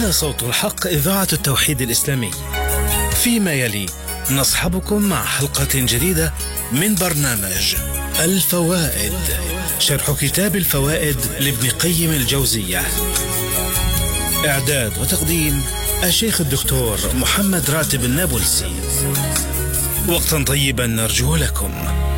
هنا صوت الحق، إذاعة التوحيد الإسلامي. فيما يلي نصحبكم مع حلقة جديدة من برنامج الفوائد، شرح كتاب الفوائد لابن قيم الجوزية. إعداد وتقديم الشيخ الدكتور محمد راتب النابلسي. وقتا طيبا نرجو لكم.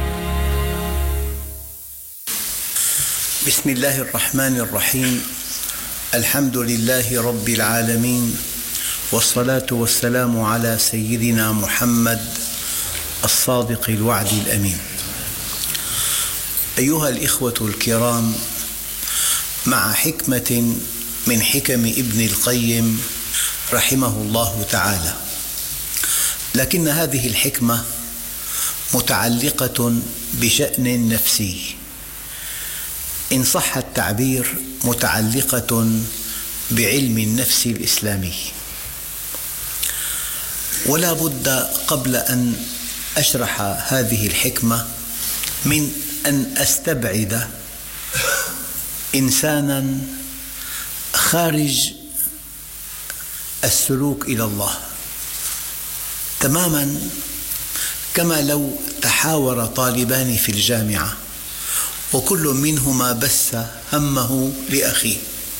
بسم الله الرحمن الرحيم. الحمد لله رب العالمين، والصلاة والسلام على سيدنا محمد الصادق الوعد الأمين. أيها الإخوة الكرام، مع حكمة من حكم ابن القيم رحمه الله تعالى، لكن هذه الحكمة متعلقة بشأن نفسي، إن صح التعبير متعلقة بعلم النفس الإسلامي. ولا بد قبل أن أشرح هذه الحكمة من أن أستبعد إنسانا خارج السلوك إلى الله تماما، كما لو تحاور طالبان في الجامعة وكل منهما بث همه لأخيه.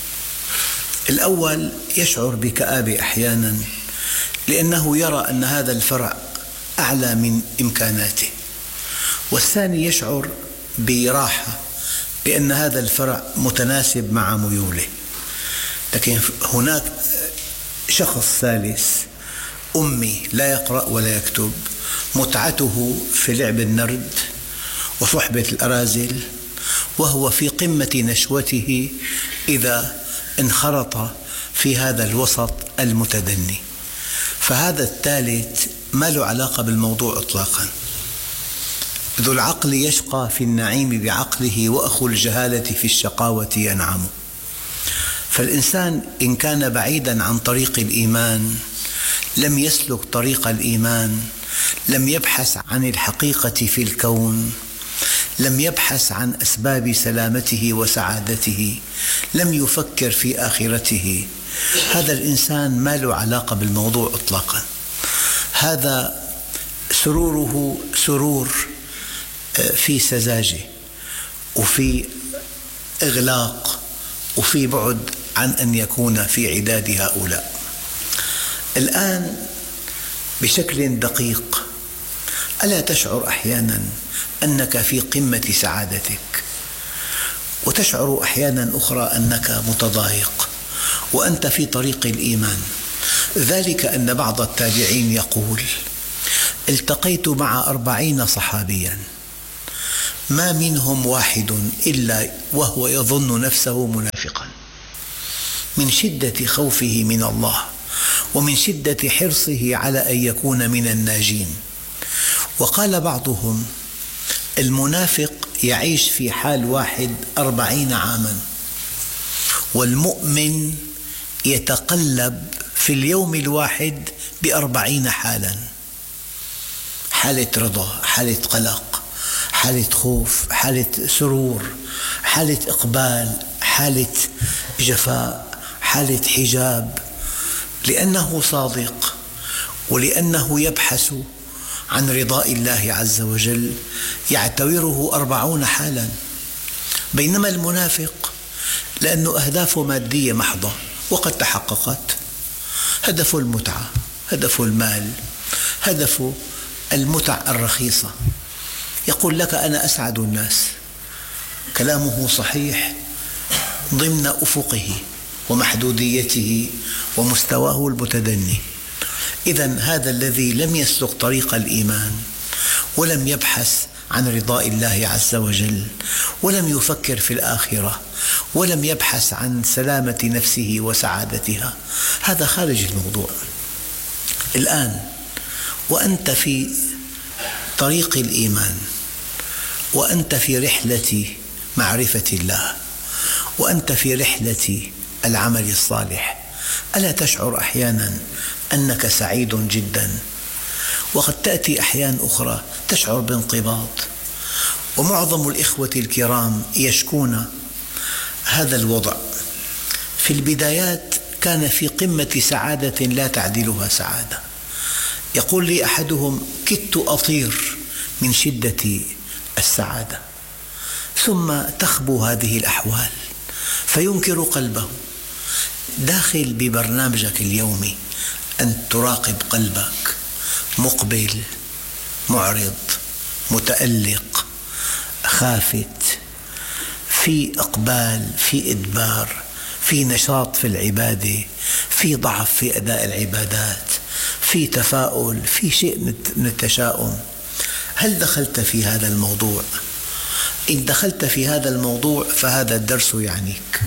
الأول يشعر بكآبة أحيانا لأنه يرى أن هذا الفرع أعلى من إمكاناته، والثاني يشعر براحة لأن هذا الفرع متناسب مع ميوله. لكن هناك شخص ثالث أمي لا يقرأ ولا يكتب، متعته في لعب النرد وصحبة الأرازل، وهو في قمة نشوته إذا انخرط في هذا الوسط المتدني. فهذا الثالث ما له علاقة بالموضوع إطلاقا. ذو العقل يشقى في النعيم بعقله، وأخو الجهالة في الشقاوة ينعم. فالإنسان إن كان بعيدا عن طريق الإيمان، لم يسلك طريق الإيمان، لم يبحث عن الحقيقة في الكون، لم يبحث عن أسباب سلامته وسعادته، لم يفكر في آخرته، هذا الإنسان ما له علاقة بالموضوع إطلاقا. هذا سروره سرور في سذاجة وفي إغلاق وفي بعد عن أن يكون في عداد هؤلاء. الآن بشكل دقيق، ألا تشعر أحيانا أنك في قمة سعادتك، وتشعر أحيانا أخرى أنك متضايق وأنت في طريق الإيمان؟ ذلك أن بعض التابعين يقول: التقيت مع 40 صحابيا، ما منهم واحد إلا وهو يظن نفسه منافقا، من شدة خوفه من الله ومن شدة حرصه على أن يكون من الناجين. وقال بعضهم: المنافق يعيش في حال واحد 40 عاما، والمؤمن يتقلب في اليوم الواحد ب40 حالا: حالة رضا، حالة قلق، حالة خوف، حالة سرور، حالة إقبال، حالة جفاء، حالة حجاب، لأنه صادق ولأنه يبحث عن رضاء الله عز وجل يعتبره 40 حالا. بينما المنافق لأنه أهدافه مادية محضة وقد تحققت، هدف المتعة، هدف المال، هدف المتع الرخيصة، يقول لك أنا أسعد الناس. كلامه صحيح ضمن أفقه ومحدوديته ومستواه المتدني. إذن هذا الذي لم يسلك طريق الإيمان، ولم يبحث عن رضاء الله عز وجل، ولم يفكر في الآخرة، ولم يبحث عن سلامة نفسه وسعادتها، هذا خارج الموضوع. الآن وأنت في طريق الإيمان، وأنت في رحلة معرفة الله، وأنت في رحلة العمل الصالح، ألا تشعر أحيانا أنك سعيد جدا؟ وقد تأتي أحيان أخرى تشعر بانقباض. ومعظم الإخوة الكرام يشكون هذا الوضع. في البدايات كان في قمة سعادة لا تعدلها سعادة. يقول لي أحدهم: كدت أطير من شدة السعادة، ثم تخبو هذه الأحوال فينكر قلبه. داخل ببرنامجك اليومي أن تراقب قلبك، مقبل، معرض، متألق، خافت، في إقبال، في إدبار، في نشاط في العبادة، في ضعف في أداء العبادات، في تفاؤل، في شيء من التشاؤم. هل دخلت في هذا الموضوع؟ إن دخلت في هذا الموضوع فهذا الدرس يعنيك.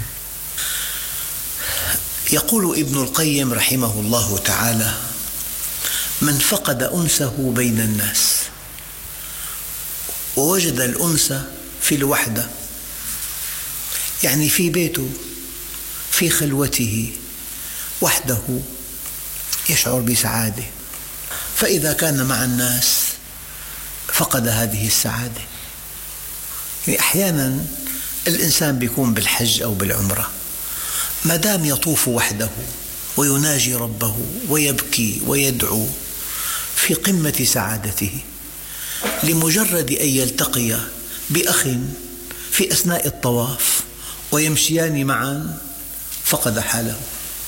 يقول ابن القيم رحمه الله تعالى: من فقد أنسه بين الناس ووجد الأنس في الوحدة، يعني في بيته، في خلوته وحده، يشعر بسعادة. فإذا كان مع الناس فقد هذه السعادة. يعني أحيانا الإنسان يكون بالحج أو بالعمرة، ما دام يطوف وحده ويناجي ربه ويبكي ويدعو في قمة سعادته، لمجرد أن يلتقي بأخ في أثناء الطواف ويمشيان معا فقد حاله.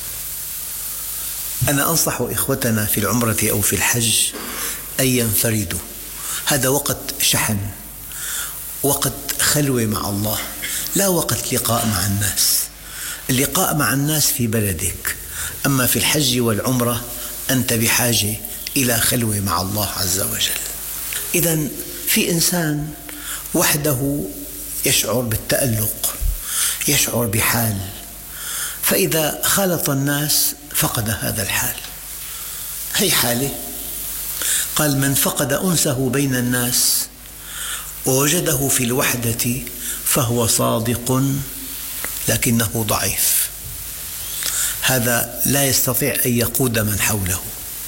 أنا أنصح إخوتنا في العمرة أو في الحج أن ينفردوا. هذا وقت شحن، وقت خلوة مع الله، لا وقت لقاء مع الناس. اللقاء مع الناس في بلدك، أما في الحج والعمرة أنت بحاجة إلى خلوة مع الله عز وجل. إذن في إنسان وحده يشعر بالتألق، يشعر بحال، فإذا خالط الناس فقد هذا الحال. هي حالة. قال: من فقد أنسه بين الناس ووجده في الوحدة فهو صادق لكنه ضعيف. هذا لا يستطيع أن يقود من حوله،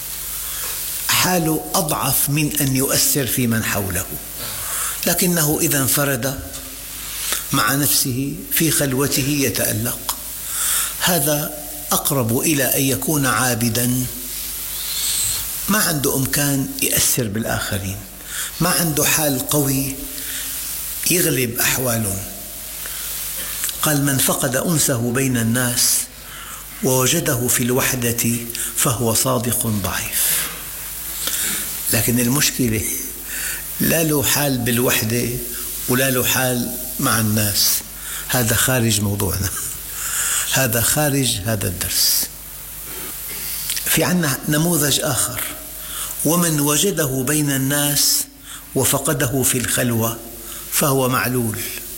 حاله أضعف من أن يؤثر في من حوله، لكنه إذا انفرد مع نفسه في خلوته يتألق. هذا أقرب إلى أن يكون عابداً، ما عنده إمكان يؤثر بالآخرين، ما عنده حال قوي يغلب أحوالهم. قال: من فقد أنسه بين الناس ووجده في الوحدة فهو صادق ضعيف. لكن المشكلة لا له حال بالوحدة ولا له حال مع الناس. هذا خارج موضوعنا، هذا خارج هذا الدرس. في عنا نموذج آخر: ومن وجده بين الناس وفقده في الخلوة فهو معلول.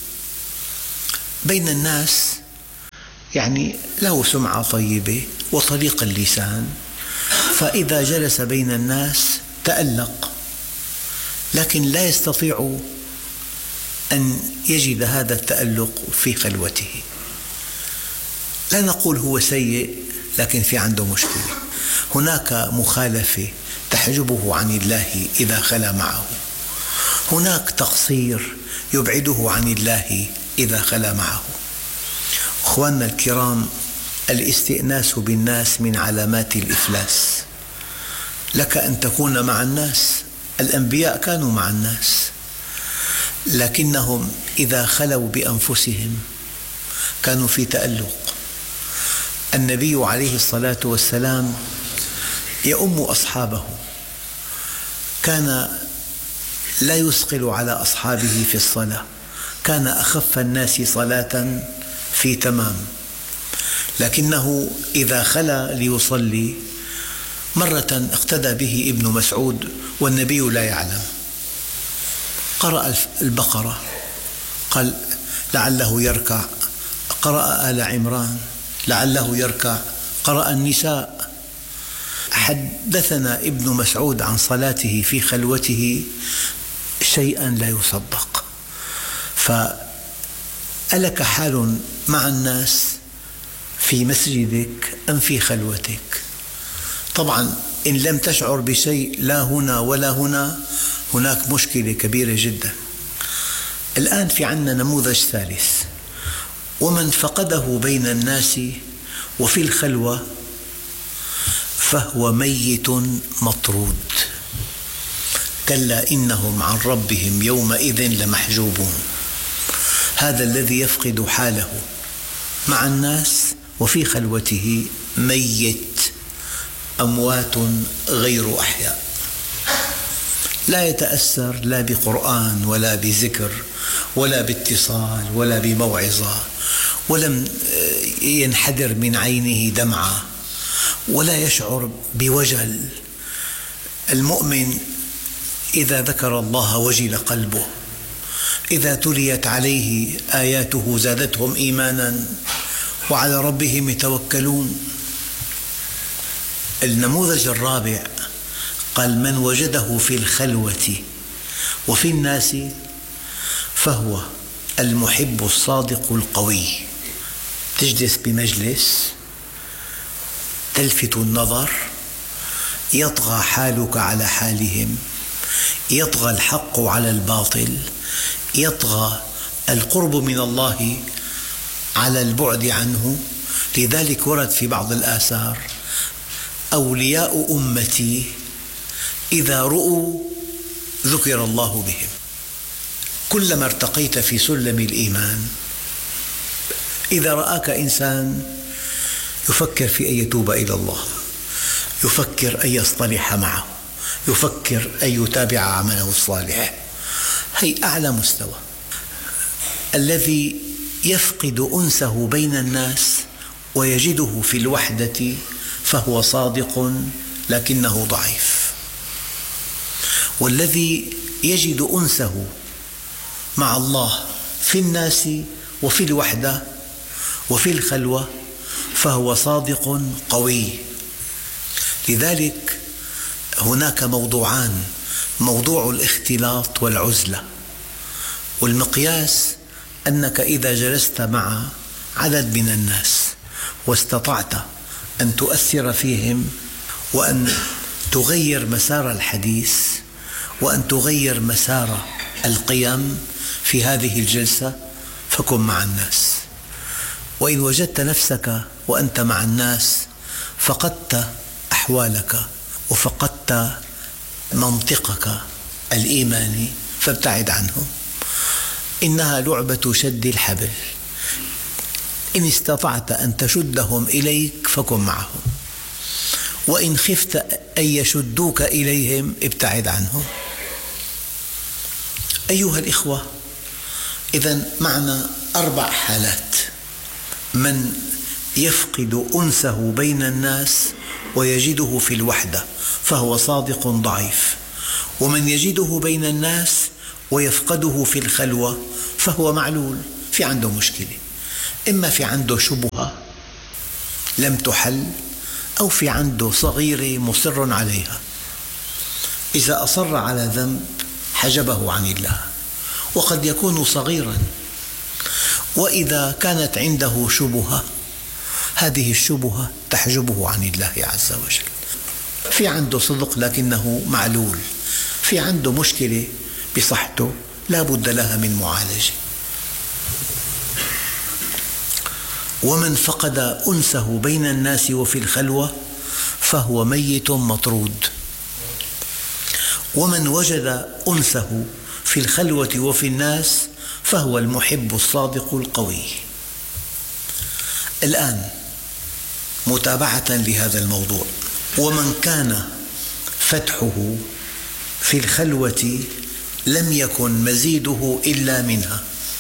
بين الناس يعني له سمعة طيبة وطليق اللسان، فإذا جلس بين الناس تألق، لكن لا يستطيع أن يجد هذا التألق في خلوته. لا نقول هو سيء، لكن في عنده مشكلة. هناك مخالفة تحجبه عن الله إذا خلا معه، هناك تقصير يبعده عن الله إذا خلا معه. أخواننا الكرام، الاستئناس بالناس من علامات الإفلاس. لك أن تكون مع الناس، الأنبياء كانوا مع الناس، لكنهم إذا خلوا بأنفسهم كانوا في تألق. النبي عليه الصلاة والسلام يؤم أصحابه، كان لا يثقل على أصحابه في الصلاة، كان أخف الناس صلاة في تمام، لكنه إذا خلا ليصلي مرة اقتدى به ابن مسعود والنبي لا يعلم، قرأ البقرة، قال لعله يركع، قرأ آل عمران لعله يركع، قرأ النساء. حدثنا ابن مسعود عن صلاته في خلوته شيئا لا يصدق. فألك حال مع الناس في مسجدك أم في خلوتك؟ طبعا إن لم تشعر بشيء لا هنا ولا هنا، هناك مشكلة كبيرة جدا. الآن في عنا نموذج ثالث: ومن فقده بين الناس وفي الخلوة فهو ميت مطرود. كلا إنهم عن ربهم يومئذ لمحجوبون. هذا الذي يفقد حاله مع الناس وفي خلوته ميت، أموات غير أحياء، لا يتأثر لا بقرآن ولا بذكر ولا باتصال ولا بموعظة، ولم ينحدر من عينه دمعة ولا يشعر بوجل. المؤمن إذا ذكر الله وجل قلبه، إذا تليت عليه آياته زادتهم إيمانا وعلى ربهم يتوكلون. النموذج الرابع قال: من وجده في الخلوة وفي الناس فهو المحب الصادق القوي. تجلس بمجلس تلفت النظر، يطغى حالك على حالهم، يطغى الحق على الباطل، يطغى القرب من الله على البعد عنه. لذلك ورد في بعض الآثار: أولياء أمتي إذا رؤوا ذكر الله بهم. كلما ارتقيت في سلم الإيمان، إذا رآك إنسان يفكر في أن يتوب إلى الله، يفكر أن يصطلح معه، يفكر أن يتابع عمله الصالح، هي أعلى مستوى. الذي يفقد أنسه بين الناس ويجده في الوحدة فهو صادق لكنه ضعيف. والذي يجد أنسه مع الله في الناس وفي الوحدة وفي الخلوة فهو صادق قوي. لذلك هناك موضوعان: موضوع الاختلاط والعزلة. والمقياس أنك إذا جلست مع عدد من الناس واستطعت أن تؤثر فيهم وأن تغير مسار الحديث وأن تغير مسار القيم في هذه الجلسة، فكن مع الناس. وإن وجدت نفسك وأنت مع الناس فقدت أحوالك وفقدت منطقك الإيماني فابتعد عنهم. إنها لعبة شد الحبل، إن استطعت أن تشدهم إليك فكن معهم، وإن خفت أن يشدوك إليهم ابتعد عنهم. أيها الإخوة، إذن معنا 4 حالات: من يفقد أنسه بين الناس ويجده في الوحدة فهو صادق ضعيف، ومن يجده بين الناس ويفقده في الخلوة فهو معلول، في عنده مشكلة، إما في عنده شبهة لم تحل أو في عنده صغيرة مصر عليها. إذا أصر على ذنب حجبه عن الله، وقد يكون صغيرا. وإذا كانت عنده شبهة هذه الشبهة تحجبه عن الله عز وجل. في عنده صدق لكنه معلول، في عنده مشكلة بصحته لا بد لها من معالجة. ومن فقد أنسه بين الناس وفي الخلوة فهو ميت مطرود. ومن وجد أنسه في الخلوة وفي الناس فهو المحب الصادق القوي. الآن متابعة لهذا الموضوع: ومن كان فتحه في الخلوة لم يكن مزيده إلا منها.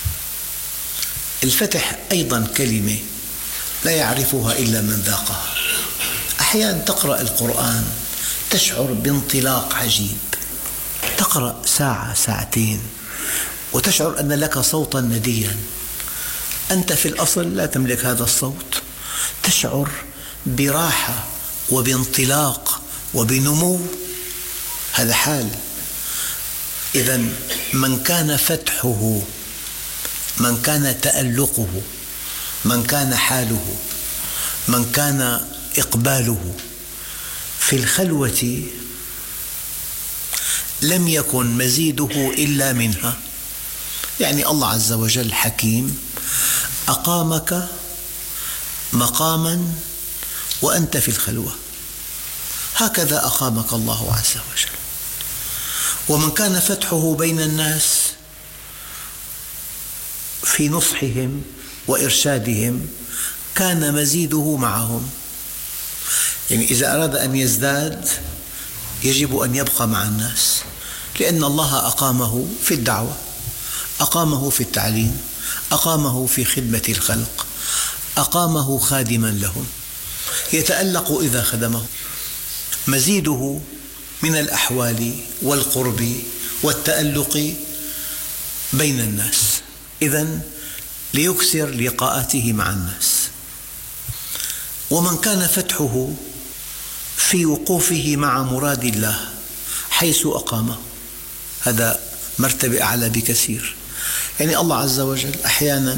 الفتح أيضا كلمة لا يعرفها إلا من ذاقها. أحيانا تقرأ القرآن تشعر بانطلاق عجيب، تقرأ ساعة ساعتين وتشعر أن لك صوتا نديا، أنت في الأصل لا تملك هذا الصوت، تشعر براحة وبانطلاق وبنمو. هذا حال. إذن من كان فتحه، من كان تألقه، من كان حاله، من كان إقباله في الخلوة لم يكن مزيده إلا منها. يعني الله عز وجل حكيم، أقامك مقاما وأنت في الخلوة. هكذا أقامك الله عز وجل. ومن كان فتحه بين الناس في نصحهم وإرشادهم كان مزيده معهم. يعني إذا أراد أن يزداد يجب أن يبقى مع الناس، لأن الله أقامه في الدعوة، أقامه في التعليم، أقامه في خدمة الخلق، أقامه خادما لهم، يتألق إذا خدمه. مزيده من الأحوال والقرب والتألق بين الناس، إذن ليكثر لقاءاته مع الناس. ومن كان فتحه في وقوفه مع مراد الله حيث أقامه، هذا مرتبة أعلى بكثير. يعني الله عز وجل أحيانا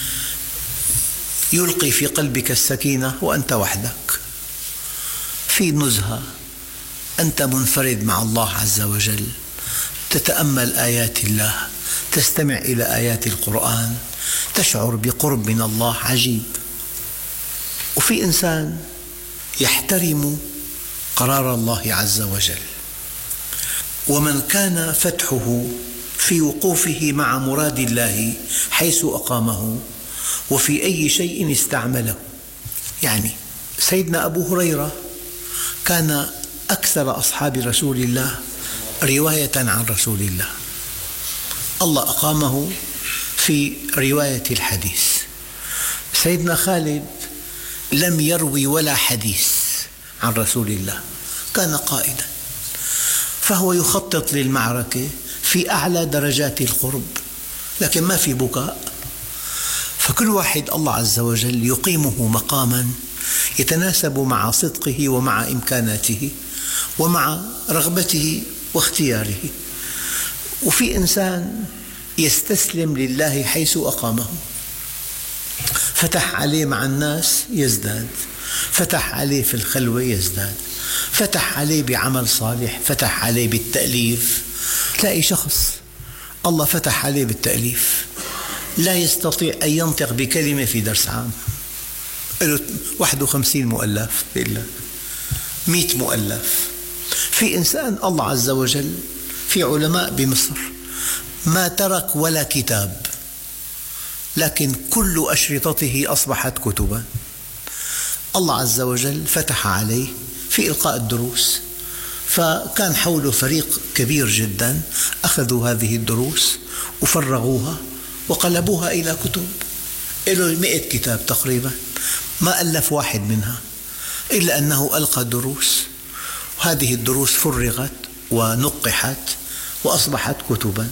يلقي في قلبك السكينة وأنت وحدك في نزهة، أنت منفرد مع الله عز وجل، تتأمل آيات الله، تستمع إلى آيات القرآن، تشعر بقرب من الله عجيب. وفي إنسان يحترم قرار الله عز وجل. ومن كان فتحه في وقوفه مع مراد الله حيث أقامه وفي أي شيء استعمله. يعني سيدنا أبو هريرة كان أكثر أصحاب رسول الله رواية عن رسول الله، الله أقامه في رواية الحديث. سيدنا خالد لم يروي ولا حديث عن رسول الله، كان قائدا، فهو يخطط للمعركة في أعلى درجات القرب، لكن ما في بكاء. فكل واحد الله عز وجل يقيمه مقاما يتناسب مع صدقه ومع إمكاناته ومع رغبته واختياره. وفي إنسان يستسلم لله حيث أقامه، فتح عليه مع الناس يزداد، فتح عليه في الخلوة يزداد، فتح عليه بعمل صالح، فتح عليه بالتأليف. تلاقي شخص الله فتح عليه بالتأليف لا يستطيع أن ينطق بكلمة في درس عام، له 51 مؤلف، 100 مؤلف. في إنسان الله عز وجل، في علماء بمصر ما ترك ولا كتاب، لكن كل أشرطته أصبحت كتبا. الله عز وجل فتح عليه في إلقاء الدروس، فكان حوله فريق كبير جدا أخذوا هذه الدروس وفرغوها وقلبوها إلى كتب، له 100 كتاب تقريبا، ما ألف واحد منها إلا أنه ألقى دروس، وهذه الدروس فرغت ونقحت وأصبحت كتبا.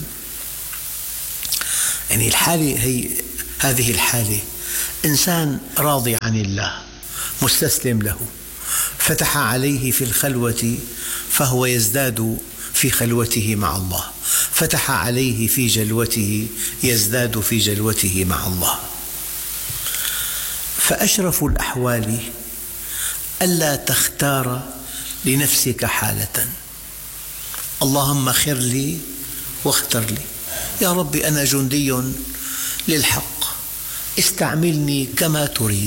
يعني هذه الحالة إنسان راضي عن الله مستسلم له، فتح عليه في الخلوة فهو يزداد في خلوته مع الله، فتح عليه في جلوته يزداد في جلوته مع الله. فأشرف الأحوال ألا تختار لنفسك حالة. اللهم خر لي واختر لي، يا رب أنا جندي للحق، استعملني كما تريد.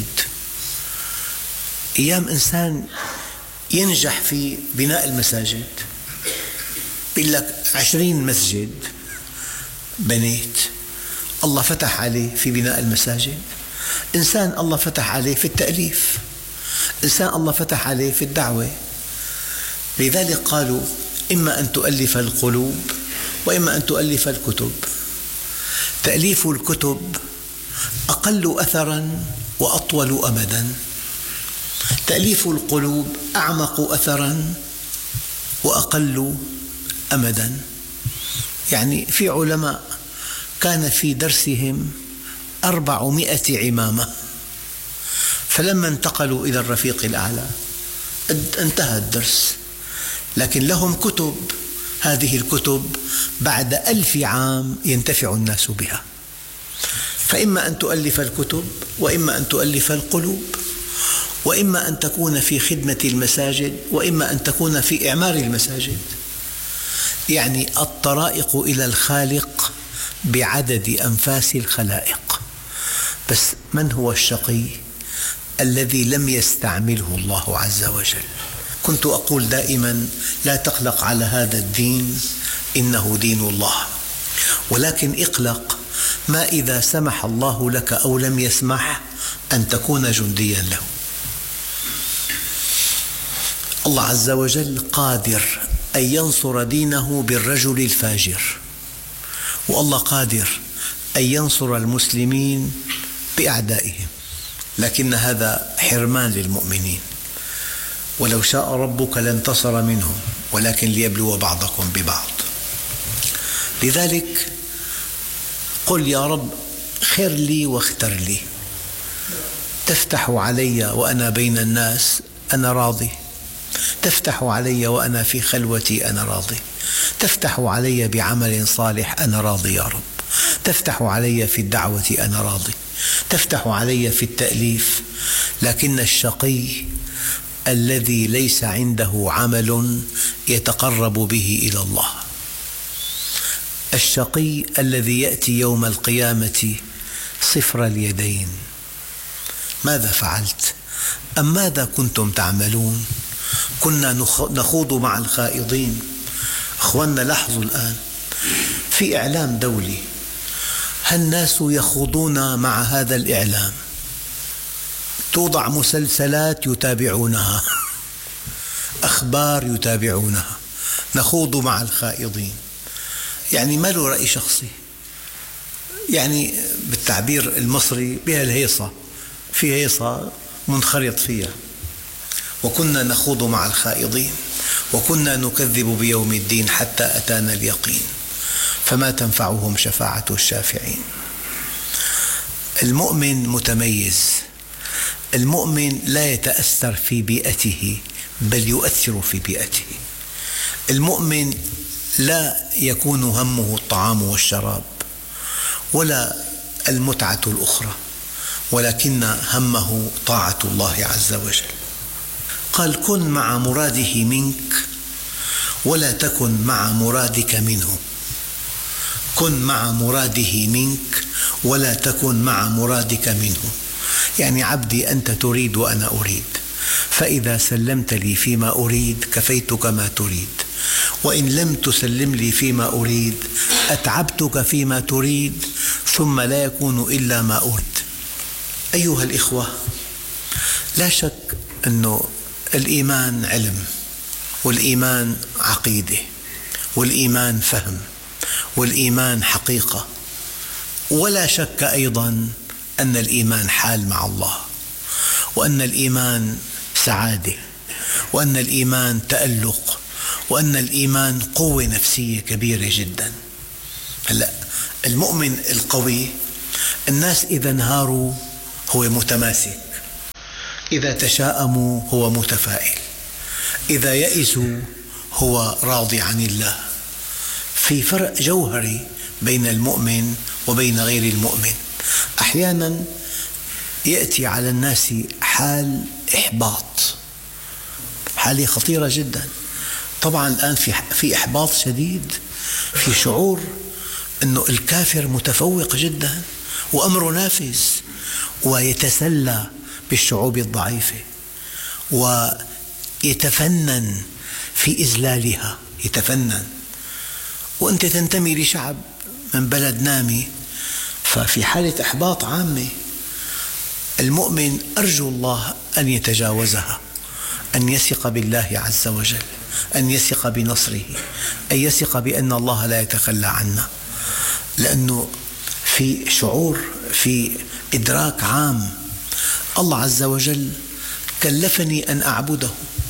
أيام إنسان ينجح في بناء المساجد، يقول لك 20 مسجد بنيت، الله فتح عليه في بناء المساجد. إنسان الله فتح عليه في التأليف، إنسان الله فتح عليه في الدعوة. لذلك قالوا إما أن تؤلف القلوب وإما أن تؤلف الكتب. تأليف الكتب أقل أثراً وأطول أمداً، تأليف القلوب أعمق أثراً وأقل أمداً. يعني في علماء كان في درسهم 400 عمامة، فلما انتقلوا إلى الرفيق الأعلى انتهى الدرس، لكن لهم كتب، هذه الكتب بعد 1000 عام ينتفع الناس بها. فإما أن تؤلف الكتب وإما أن تؤلف القلوب، وإما أن تكون في خدمة المساجد وإما أن تكون في إعمار المساجد. يعني الطرائق إلى الخالق بعدد أنفاس الخلائق. بس من هو الشقي؟ الذي لم يستعمله الله عز وجل. كنت أقول دائما: لا تقلق على هذا الدين، إنه دين الله، ولكن اقلق ما إذا سمح الله لك أو لم يسمح أن تكون جنديا له. الله عز وجل قادر أن ينصر دينه بالرجل الفاجر، والله قادر أن ينصر المسلمين بأعدائهم، لكن هذا حرمان للمؤمنين. ولو شاء ربك لانتصر منهم ولكن ليبلو بعضكم ببعض. لذلك قل: يا رب خير لي واختر لي، تفتح علي وأنا بين الناس أنا راضي، تفتح علي وأنا في خلوتي أنا راضي، تفتح علي بعمل صالح أنا راضي يا رب، تفتح علي في الدعوة أنا راضي، تفتح علي في التأليف. لكن الشقي الذي ليس عنده عمل يتقرب به إلى الله، الشقي الذي يأتي يوم القيامة صفر اليدين: ماذا فعلت؟ أم ماذا كنتم تعملون؟ كنا نخوض مع الخائضين. أخواننا لاحظوا الآن في إعلام دولي هالناس يخوضون مع هذا الإعلام، توضع مسلسلات يتابعونها، أخبار يتابعونها، نخوض مع الخائضين. يعني ما له رأي شخصي، يعني بالتعبير المصري بها الهيصة، في هيصة منخرط فيها. وكنا نخوض مع الخائضين وكنا نكذب بيوم الدين حتى أتانا اليقين فما تنفعهم شفاعة الشافعين. المؤمن متميز، المؤمن لا يتأثر في بيئته بل يؤثر في بيئته. المؤمن لا يكون همه الطعام والشراب ولا المتعة الأخرى، ولكن همه طاعة الله عز وجل. قال: كن مع مراده منك ولا تكن مع مرادك منه. كن مع مراده منك ولا تكن مع مرادك منه. يعني عبدي أنت تريد وأنا أريد، فإذا سلمت لي فيما أريد كفيتك ما تريد، وإن لم تسلم لي فيما أريد أتعبتك فيما تريد ثم لا يكون إلا ما أريد. أيها الإخوة، لا شك أن الإيمان علم، والإيمان عقيدة، والإيمان فهم، والإيمان حقيقة، ولا شك أيضا أن الإيمان حال مع الله، وأن الإيمان سعادة، وأن الإيمان تألق، وأن الإيمان قوة نفسية كبيرة جدا. هلأ المؤمن القوي الناس إذا انهاروا هو متماسك، إذا تشاءموا هو متفائل، إذا يئسوا هو راضي عن الله. في فرق جوهري بين المؤمن وبين غير المؤمن. أحيانا يأتي على الناس حال إحباط، حالة خطيرة جدا. طبعا الآن في إحباط شديد، في شعور أن الكافر متفوق جدا وأمره نافذ، ويتسلى بالشعوب الضعيفة ويتفنن في إذلالها، يتفنن. وأنت تنتمي لشعب من بلد نامي، ففي حالة إحباط عامة. المؤمن أرجو الله أن يتجاوزها، أن يثق بالله عز وجل، أن يثق بنصره، أن يثق بأن الله لا يتخلى عنا، لأنه في شعور، في إدراك عام. الله عز وجل كلفني أن أعبده،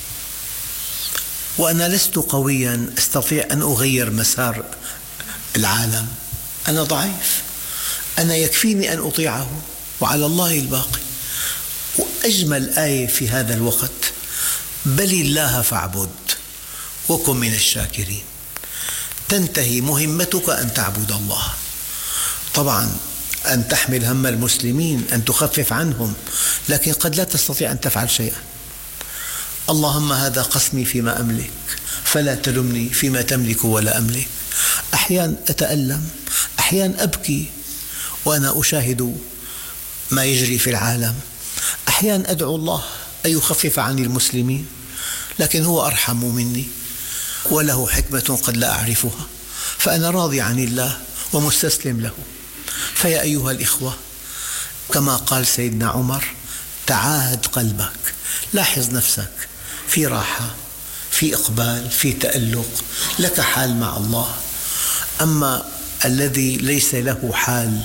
وأنا لست قويا أستطيع أن أغير مسار العالم، أنا ضعيف، أنا يكفيني أن أطيعه وعلى الله الباقي. وأجمل آية في هذا الوقت: بل الله فاعبد وكن من الشاكرين. تنتهي مهمتك أن تعبد الله. طبعا أن تحمل هم المسلمين، أن تخفف عنهم، لكن قد لا تستطيع أن تفعل شيئا. اللهم هذا قسمي فيما أملك فلا تلمني فيما تملك ولا أملك. أحيانا أتألم، أحيانا أبكي وأنا أشاهد ما يجري في العالم، أحيانا أدعو الله أن يخفف عن المسلمين، لكن هو أرحم مني وله حكمة قد لا أعرفها، فأنا راضي عن الله ومستسلم له. فيا أيها الإخوة، كما قال سيدنا عمر: تعاهد قلبك، لاحظ نفسك في راحة، في إقبال، في تألق، لك حال مع الله. أما الذي ليس له حال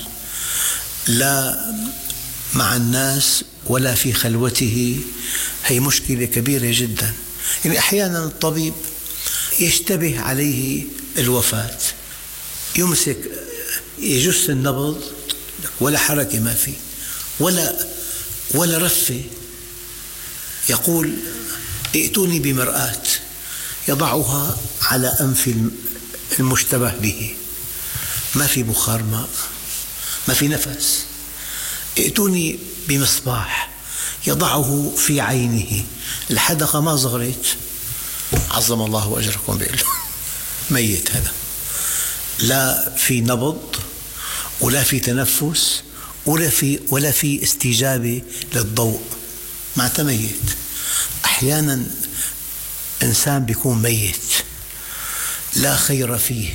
لا مع الناس ولا في خلوته، هي مشكلة كبيرة جدا. يعني أحيانا الطبيب يشتبه عليه الوفاة، يمسك يجس النبض ولا حركة ما في ولا رفة، يقول: ائتوني بمرآة، يضعها على أنف المشتبه به، ما في بخار ماء، ما في نفس. ائتوني بمصباح، يضعه في عينه، الحدقة ما صغرت، عظم الله أجركم، بيقول له ميت هذا، لا في نبض ولا في تنفس ولا في استجابة للضوء، معناتها ميت. أحيانا إنسان بيكون ميت لا خير فيه،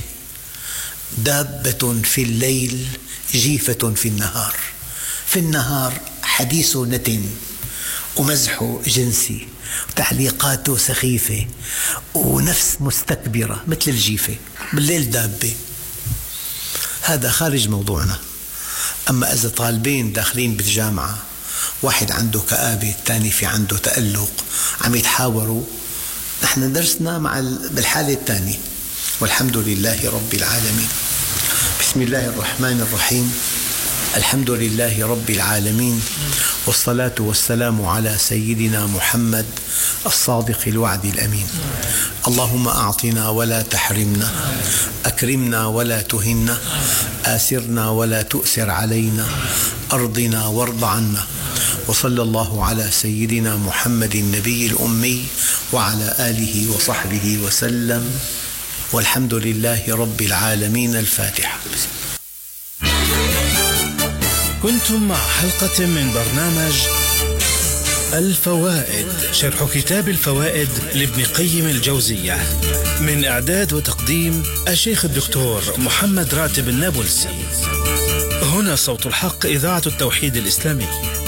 دابة في الليل جيفة في النهار. في النهار حديث نتن ومزح جنسي وتعليقاته سخيفة ونفس مستكبرة مثل الجيفة، بالليل دابة. هذا خارج موضوعنا. أما إذا طالبين داخلين بالجامعة، واحد عنده كآبة، الثاني في عنده تألق، عم يتحاوروا، نحن درسنا بالحالة الثانية. والحمد لله رب العالمين. بسم الله الرحمن الرحيم. الحمد لله رب العالمين، والصلاة والسلام على سيدنا محمد الصادق الوعد الأمين. اللهم أعطنا ولا تحرمنا، أكرمنا ولا تهنا، آسرنا ولا تؤسر علينا، أرضنا وارض عنا. وصلى الله على سيدنا محمد النبي الأمي وعلى آله وصحبه وسلم، والحمد لله رب العالمين. الفاتحة. كنتم مع حلقة من برنامج الفوائد، شرح كتاب الفوائد لابن قيم الجوزية، من إعداد وتقديم الشيخ الدكتور محمد راتب النابلسي. هنا صوت الحق، إذاعة التوحيد الإسلامي.